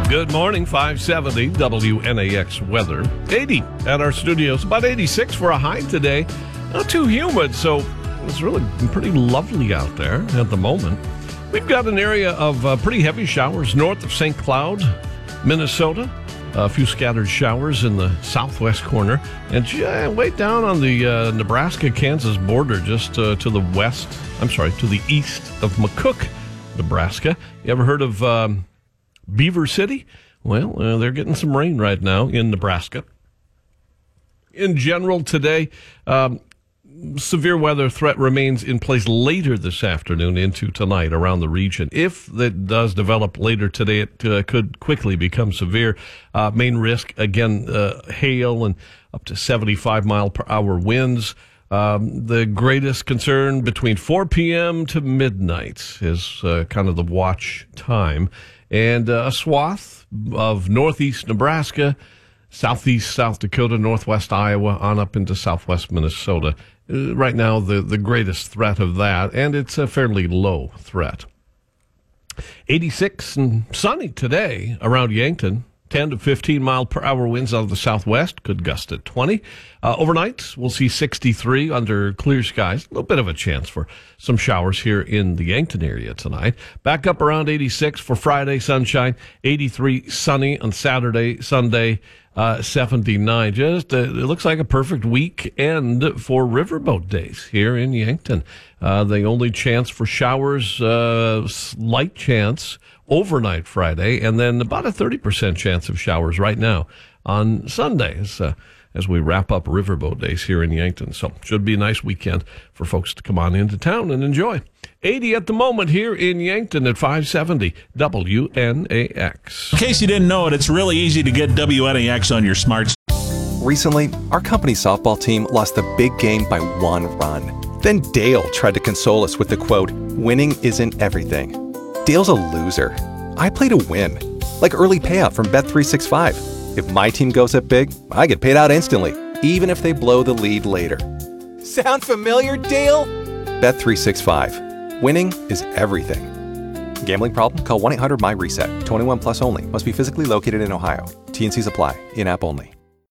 Good morning, 570 WNAX weather. 80 at our studios, about 86 for a high today. Not too humid, so it's really pretty lovely out there at the moment. We've got an area of pretty heavy showers north of St. Cloud, Minnesota. A few scattered showers in the southwest corner. And way down on the Nebraska-Kansas border, just to the east of McCook, Nebraska. You ever heard of Beaver City? Well, they're getting some rain right now in Nebraska. In general, today, severe weather threat remains in place later this afternoon into tonight around the region. If that does develop later today, it could quickly become severe. Main risk, again, hail and up to 75-mile-per-hour winds. The greatest concern between 4 p.m. to midnight is kind of the watch time. And a swath of northeast Nebraska, southeast South Dakota, northwest Iowa, on up into southwest Minnesota. Right now, the greatest threat of that, and it's a fairly low threat. 86 and sunny today around Yankton. 10 to 15 mile per hour winds out of the southwest, could gust at 20. Overnight, we'll see 63 under clear skies. A little bit of a chance for some showers here in the Yankton area tonight. Back up around 86 for Friday, sunshine. 83 sunny on Saturday, Sunday, 79. Just it looks like a perfect weekend for riverboat days here in Yankton. The only chance for showers, slight chance overnight Friday, and then about a 30% chance of showers right now on Sundays as we wrap up riverboat days here in Yankton. So should be a nice weekend for folks to come on into town and enjoy. 80 at the moment here in Yankton at 570 WNAX. In case you didn't know it, it's really easy to get WNAX on your smart. Recently, our company softball team lost the big game by 1 run. Then Dale tried to console us with the quote, "Winning isn't everything." Dale's a loser. I play to win. Like early payout from Bet365. If my team goes up big, I get paid out instantly, even if they blow the lead later. Sound familiar, Dale? Bet365. Winning is everything. Gambling problem? Call 1-800-MY-RESET. 21 plus only. Must be physically located in Ohio. T&Cs apply. In-app only.